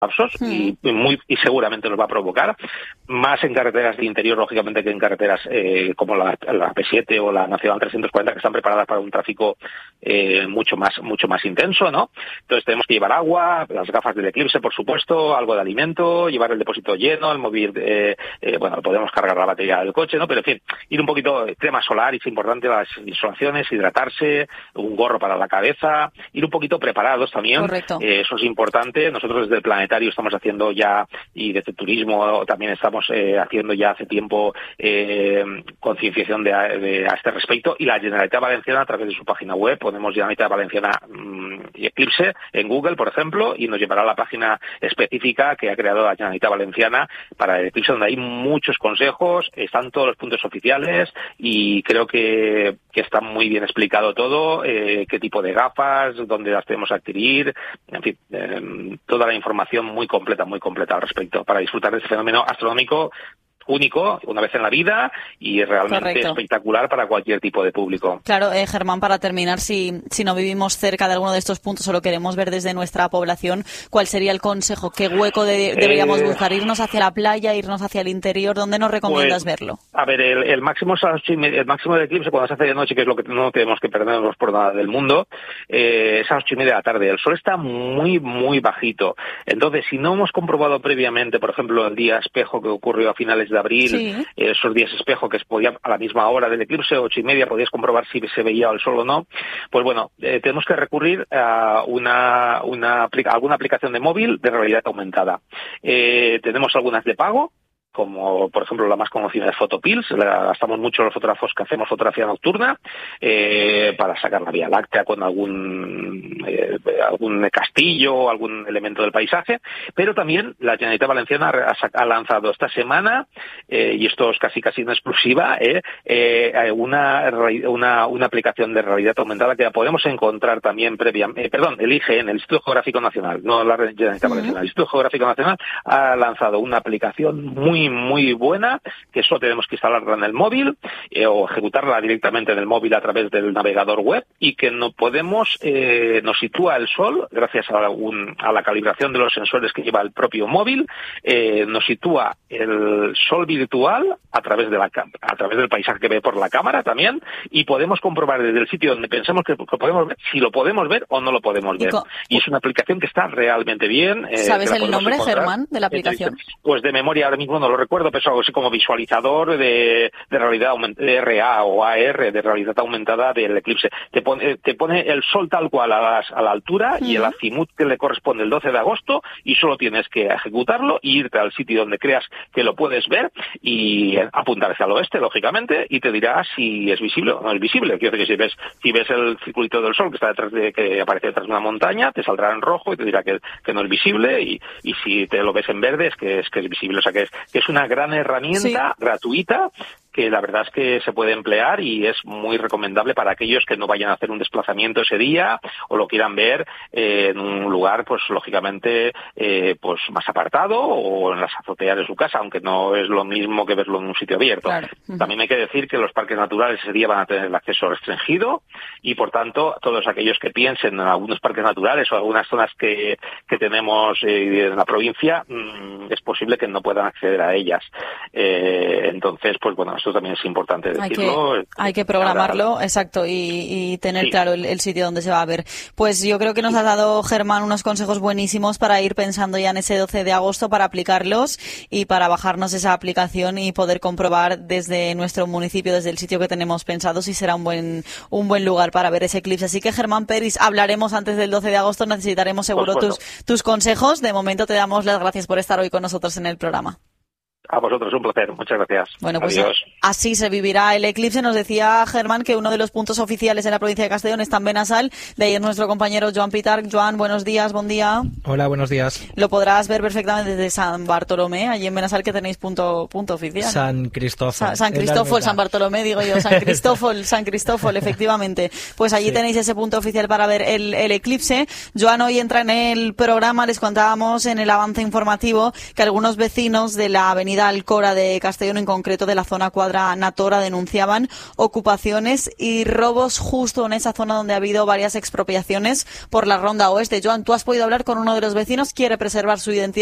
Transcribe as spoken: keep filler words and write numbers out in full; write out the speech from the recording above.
colapsos y, muy, y seguramente los va a provocar, más en carreteras de interior, lógicamente, que en carreteras eh, como la, la P siete o la Nacional trescientos cuarenta, que están preparadas para un tráfico eh, mucho más mucho más intenso, ¿no? Entonces tenemos que llevar agua, las gafas del eclipse, por supuesto, algo de alimento, llevar el depósito lleno, el móvil, eh, eh, bueno, podemos cargar la batería del coche, ¿no? Pero, en fin, ir un poquito, crema solar, es importante, las insolaciones, hidratarse, un gorro para la cabeza, ir un poquito preparados también. Correcto. Eh, eso es importante. Nosotros desde el Planetario estamos haciendo ya, y desde Turismo también estamos eh, haciendo ya hace tiempo eh, concienciación de, de, a este respecto, y la Generalitat Valenciana, a través de su página web, ponemos Generalitat Valenciana mmm, Eclipse en Google, por ejemplo, y nos llevará a la página específica que ha creado la Generalitat Valenciana para el eclipse, donde hay muchos consejos, están todos los puntos oficiales y creo que, que está muy bien explicado todo, eh, qué tipo de gafas, dónde las tenemos que adquirir, en fin, eh, toda la información muy completa, muy completa al respecto, para disfrutar de este fenómeno astronómico único, una vez en la vida, y realmente Correcto. espectacular para cualquier tipo de público. Claro, eh, Germán, para terminar, si, si no vivimos cerca de alguno de estos puntos o lo queremos ver desde nuestra población, ¿cuál sería el consejo? ¿Qué hueco de, deberíamos eh, buscar? ¿Irnos hacia la playa, irnos hacia el interior? ¿Dónde nos recomiendas pues, verlo? A ver, el, el máximo es a las ocho y media, el máximo del eclipse cuando se hace de noche, que es lo que no tenemos que perdernos por nada del mundo, eh, es a las ocho y media de la tarde. El sol está muy, muy bajito. Entonces, si no hemos comprobado previamente, por ejemplo, el día espejo que ocurrió a finales de abril, sí. esos días espejo que se podía a la misma hora del eclipse, ocho y media, podías comprobar si se veía el sol o no, pues bueno, eh, tenemos que recurrir a una, una alguna aplicación de móvil de realidad aumentada. Eh, tenemos algunas de pago, como por ejemplo la más conocida es Photopills, la gastamos mucho los fotógrafos que hacemos fotografía nocturna eh, para sacar la Vía Láctea con algún eh, algún castillo o algún elemento del paisaje, pero también la Generalitat Valenciana ha, ha lanzado esta semana, eh, y esto es casi casi una exclusiva, eh, eh, una, una una aplicación de realidad aumentada que la podemos encontrar también previamente, eh, perdón, el I G N, el Instituto Geográfico Nacional, no la Generalitat uh-huh. Valenciana, el Instituto Geográfico Nacional ha lanzado una aplicación muy muy buena, que solo tenemos que instalarla en el móvil eh, o ejecutarla directamente en el móvil a través del navegador web, y que no podemos eh, nos sitúa el sol gracias a, un, a la calibración de los sensores que lleva el propio móvil, eh, nos sitúa el sol virtual a través de la a través del paisaje que ve por la cámara también, y podemos comprobar desde el sitio donde pensemos que lo podemos ver si lo podemos ver o no lo podemos ver. Y, y es una aplicación que está realmente bien. Eh, ¿Sabes el nombre, Germán, de la aplicación? Pues de memoria ahora mismo no lo recuerdo, pero es algo así como visualizador de, de realidad aumentada, R A o A R, de realidad aumentada del eclipse. Te pone, te pone el sol tal cual a, las, a la altura uh-huh. y el azimut que le corresponde el doce de agosto, y solo tienes que ejecutarlo e irte al sitio donde creas que lo puedes ver y apuntar hacia el oeste, lógicamente, y te dirá si es visible o no es visible. Quiero decir que si ves, si ves el circulito del sol que está detrás de, que aparece detrás de una montaña, te saldrá en rojo y te dirá que, que no es visible, y, y si te lo ves en verde es que es, que es visible. O sea que es, que es una gran herramienta sí. gratuita que la verdad es que se puede emplear y es muy recomendable para aquellos que no vayan a hacer un desplazamiento ese día o lo quieran ver eh, en un lugar, pues lógicamente eh, pues más apartado o en las azoteas de su casa, aunque no es lo mismo que verlo en un sitio abierto. Claro. Uh-huh. También hay que decir que los parques naturales ese día van a tener el acceso restringido, y por tanto todos aquellos que piensen en algunos parques naturales o algunas zonas que, que tenemos eh, en la provincia, mmm, es posible que no puedan acceder a ellas. Eh, entonces, pues bueno, esto también es importante decirlo. Hay que, hay que programarlo, Ahora, exacto, y, y tener sí. claro el, el sitio donde se va a ver. Pues yo creo que nos sí. has dado, Germán, unos consejos buenísimos para ir pensando ya en ese doce de agosto, para aplicarlos y para bajarnos esa aplicación y poder comprobar desde nuestro municipio, desde el sitio que tenemos pensado, si será un buen un buen lugar para ver ese eclipse. Así que, Germán Peris, hablaremos antes del doce de agosto, necesitaremos seguro tus, tus consejos. De momento te damos las gracias por estar hoy con nosotros en el programa. A vosotros, un placer. Muchas gracias. Bueno, pues Adiós. Así se vivirá el eclipse. Nos decía Germán que uno de los puntos oficiales en la provincia de Castellón está en Benassal. De ahí es nuestro compañero Joan Pitarch. Joan, buenos días, buen día. Hola, buenos días. Lo podrás ver perfectamente desde San Bartolomé, allí en Benassal, que tenéis punto punto oficial. San Cristófol. Sa- San Cristófol, San Bartolomé, digo yo. San Cristófol, San Cristófol, efectivamente. Pues allí sí. tenéis ese punto oficial para ver el, el eclipse. Joan hoy entra en el programa. Les contábamos en el avance informativo que algunos vecinos de la avenida localidad Alcora de Castellón, en concreto de la zona Cuadra Natora, denunciaban ocupaciones y robos justo en esa zona donde ha habido varias expropiaciones por la Ronda Oeste. Joan, tú has podido hablar con uno de los vecinos, quiere preservar su identidad.